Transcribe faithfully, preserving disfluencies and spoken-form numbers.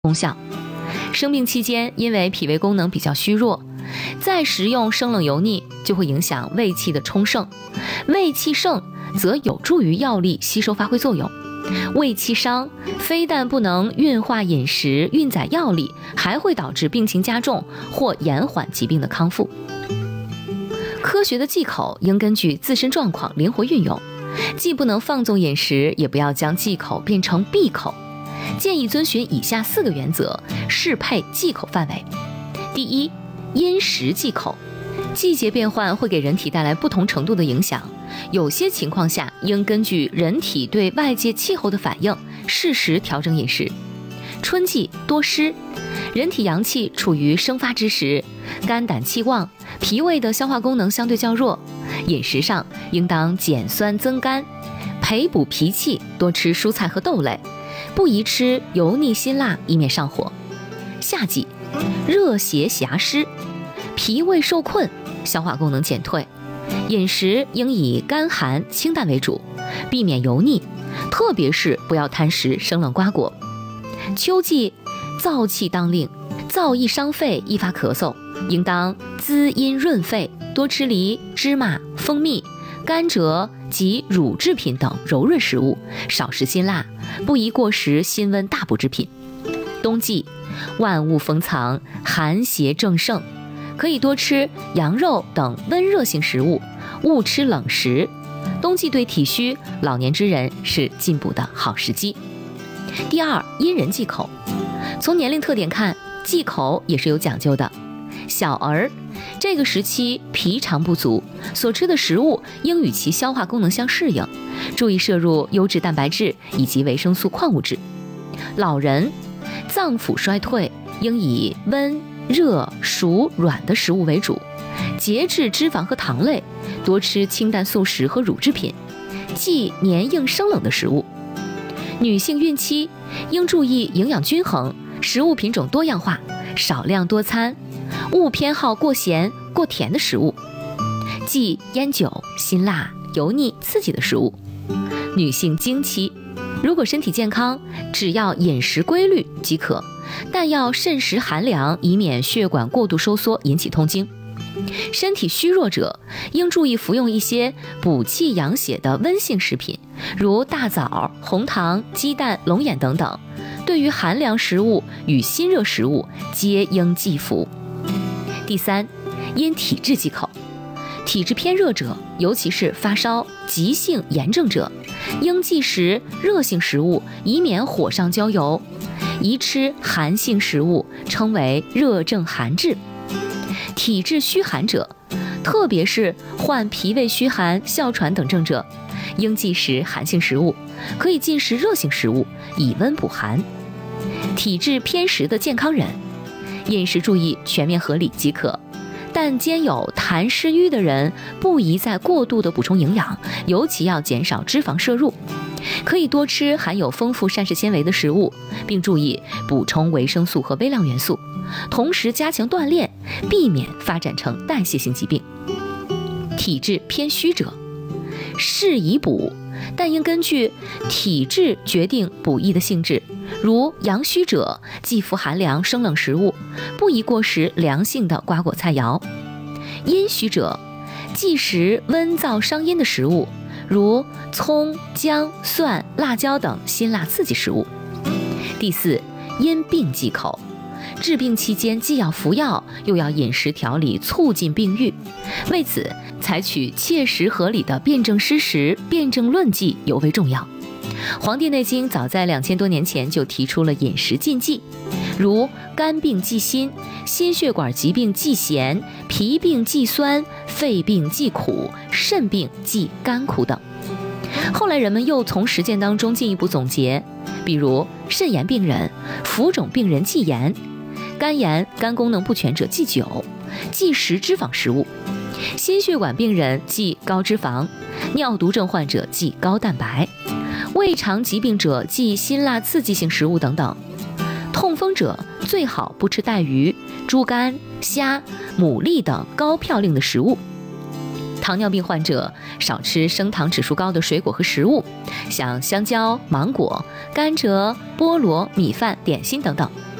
功效。生病期间，因为脾胃功能比较虚弱，再食用生冷油腻就会影响胃气的充盛，胃气盛则有助于药力吸收发挥作用。胃气伤，非但不能运化饮食、运载药力，还会导致病情加重或延缓疾病的康复。科学的忌口应根据自身状况灵活运用，既不能放纵饮食，也不要将忌口变成闭口。建议遵循以下四个原则，适配忌口范围。第一，因时忌口。季节变换会给人体带来不同程度的影响，有些情况下应根据人体对外界气候的反应，适时调整饮食。春季多湿，人体阳气处于生发之时，肝胆气旺，脾胃的消化功能相对较弱，饮食上应当减酸增甘，培补脾气，多吃蔬菜和豆类，不宜吃油腻辛辣，以免上火。夏季热邪狭湿，脾胃受困，消化功能减退，饮食应以甘寒清淡为主，避免油腻，特别是不要贪食生冷瓜果。秋季燥气当令，燥易伤肺，易发咳嗽，应当滋阴润肺，多吃梨、芝麻、蜂蜜、甘蔗及乳制品等柔润食物，少食辛辣，不宜过食辛温大补之品。冬季万物封藏，寒邪正盛，可以多吃羊肉等温热性食物，勿吃冷食。冬季对体虚、老年之人是进补的好时机。第二，因人忌口。从年龄特点看，忌口也是有讲究的。小儿这个时期脾肠不足，所吃的食物应与其消化功能相适应，注意摄入优质蛋白质以及维生素矿物质。老人脏腑衰退，应以温、热、熟、软的食物为主，节制脂肪和糖类，多吃清淡素食和乳制品，忌黏硬生冷的食物。女性孕期应注意营养均衡，食物品种多样化，少量多餐，勿偏好过咸过甜的食物，忌烟酒、辛辣、油腻刺激的食物。女性经期如果身体健康，只要饮食规律即可，但要慎食寒凉，以免血管过度收缩引起痛经。身体虚弱者应注意服用一些补气养血的温性食品，如大枣、红糖、鸡蛋、龙眼等等。对于寒凉食物与辛热食物皆应忌服。第三，因体质忌口。体质偏热者，尤其是发烧、急性炎症者，应忌食热性食物，以免火上浇油，宜吃寒性食物，称为热症寒治。体质虚寒者，特别是患脾胃虚寒、哮喘等症者，应忌食寒性食物，可以进食热性食物，以温补寒。体质偏实的健康人，饮食注意全面合理即可，但兼有痰湿瘀的人，不宜再过度的补充营养，尤其要减少脂肪摄入，可以多吃含有丰富膳食纤维的食物，并注意补充维生素和微量元素，同时加强锻炼，避免发展成代谢性疾病。体质偏虚者，适宜补，但应根据体质决定补益的性质，如阳虚者忌服寒凉生冷食物，不宜过食凉性的瓜果菜肴。阴虚者忌食温燥伤阴的食物，如葱、姜、蒜、辣椒等辛辣刺激食物。第四，因病忌口。治病期间既要服药，又要饮食调理，促进病愈。为此，采取切实合理的辨证施食、辨证论剂尤为重要。《黄帝内经》早在两千多年前就提出了饮食禁忌，如肝病忌辛、心血管疾病忌咸、脾病忌酸、肺病忌苦、肾病忌甘苦等。后来人们又从实践当中进一步总结，比如肾炎病人、浮肿病人忌盐，肝炎、肝功能不全者忌酒，忌食脂肪食物；心血管病人忌高脂肪，尿毒症患者忌高蛋白，胃肠疾病者忌辛辣刺激性食物等等。痛风者最好不吃带鱼、猪肝、虾、牡蛎等高嘌呤的食物。糖尿病患者少吃升糖指数高的水果和食物，像香蕉、芒果、甘蔗、菠萝、米饭、点心等等。